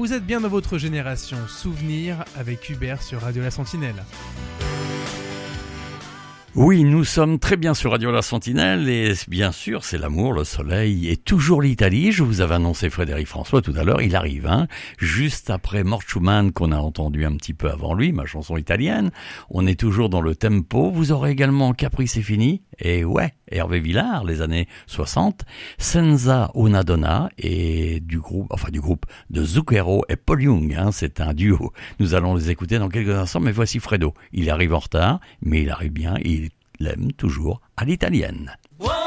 Vous êtes bien dans votre génération. Souvenir avec Hubert sur Radio La Sentinelle. Oui, nous sommes très bien sur Radio La Sentinelle et bien sûr, c'est l'amour, le soleil et toujours l'Italie. Je vous avais annoncé Frédéric François tout à l'heure, il arrive, juste après Mort Schumann qu'on a entendu un petit peu avant lui, ma chanson italienne. On est toujours dans le tempo. Vous aurez également Capri c'est fini et ouais, Hervé Villard, les années 60, Senza una donna et du groupe de Zucchero et Paul Young, c'est un duo. Nous allons les écouter dans quelques instants, mais voici Fredo. Il arrive en retard, mais il arrive bien, il l'aime toujours à l'italienne. Wow.